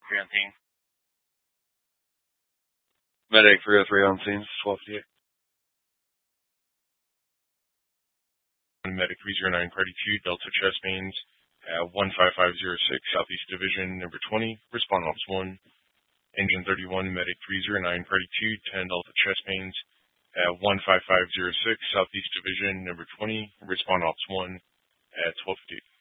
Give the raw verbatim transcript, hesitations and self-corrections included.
three on scene. Medic three oh three on scene, twelve fifty-eight. Medic three oh nine, Party two, Delta chest mains, uh, one five five zero six, Southeast Division, number twenty, respond ops one. Engine thirty-one, Medic three oh nine, Party two, ten Delta chest mains, uh, one five five zero six, Southeast Division, number twenty, respond ops one, at twelve fifty.